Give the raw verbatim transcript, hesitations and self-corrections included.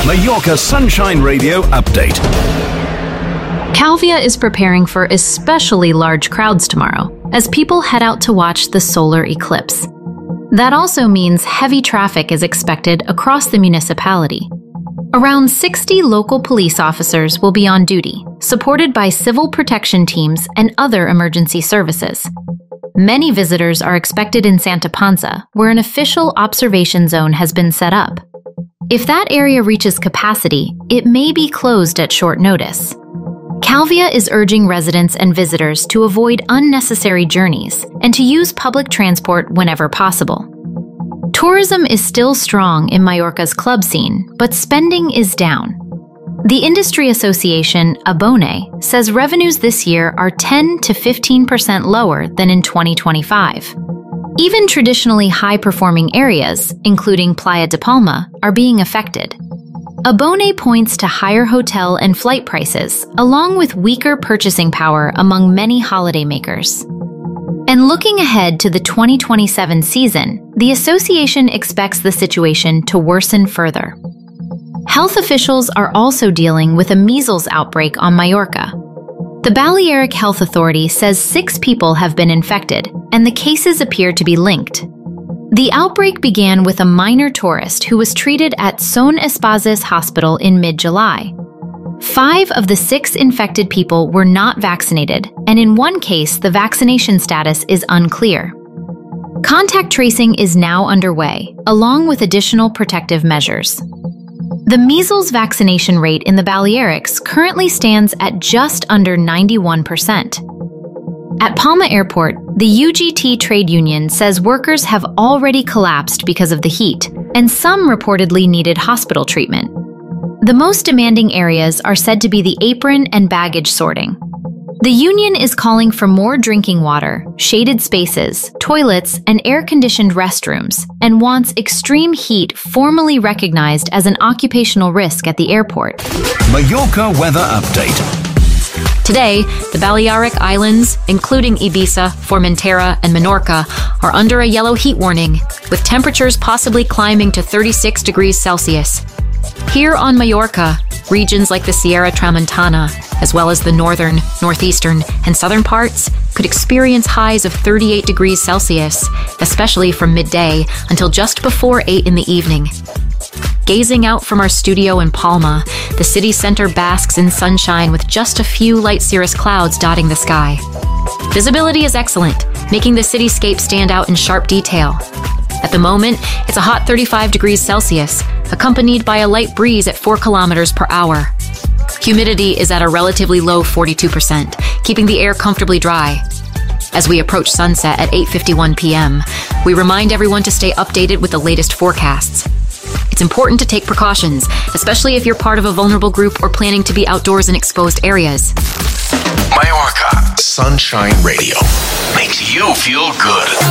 Mallorca Sunshine Radio Update. Calvia is preparing for especially large crowds tomorrow as people head out to watch the solar eclipse. That also means heavy traffic is expected across the municipality. Around sixty local police officers will be on duty, supported by civil protection teams and other emergency services. Many visitors are expected in Santa Ponsa, where an official observation zone has been set up. If that area reaches capacity, it may be closed at short notice. Calvia is urging residents and visitors to avoid unnecessary journeys and to use public transport whenever possible. Tourism is still strong in Mallorca's club scene, but spending is down. The industry association, Abone, says revenues this year are ten to fifteen percent lower than in twenty twenty-five. Even traditionally high-performing areas, including Playa de Palma, are being affected. Abone points to higher hotel and flight prices, along with weaker purchasing power among many holidaymakers. And looking ahead to the twenty twenty-seven season, the association expects the situation to worsen further. Health officials are also dealing with a measles outbreak on Mallorca. The Balearic Health Authority says six people have been infected, and the cases appear to be linked. The outbreak began with a minor tourist who was treated at Son Espases Hospital in mid-July. Five of the six infected people were not vaccinated, and in one case, the vaccination status is unclear. Contact tracing is now underway, along with additional protective measures. The measles vaccination rate in the Balearics currently stands at just under ninety-one percent. At Palma Airport, the U G T trade union says workers have already collapsed because of the heat, and some reportedly needed hospital treatment. The most demanding areas are said to be the apron and baggage sorting. The union is calling for more drinking water, shaded spaces, toilets, and air-conditioned restrooms, and wants extreme heat formally recognized as an occupational risk at the airport. Mallorca Weather Update. Today, the Balearic Islands, including Ibiza, Formentera, and Menorca, are under a yellow heat warning, with temperatures possibly climbing to thirty-six degrees Celsius. Here on Mallorca, regions like the Sierra Tramontana, as well as the northern, northeastern, and southern parts, could experience highs of thirty-eight degrees Celsius, especially from midday until just before eight in the evening. Gazing out from our studio in Palma, the city center basks in sunshine with just a few light cirrus clouds dotting the sky. Visibility is excellent, making the cityscape stand out in sharp detail. At the moment, it's a hot thirty-five degrees Celsius, accompanied by a light breeze at four kilometers per hour. Humidity is at a relatively low forty-two percent, keeping the air comfortably dry. As we approach sunset at eight fifty-one p m, we remind everyone to stay updated with the latest forecasts. It's important to take precautions, especially if you're part of a vulnerable group or planning to be outdoors in exposed areas. Mallorca Sunshine Radio makes you feel good.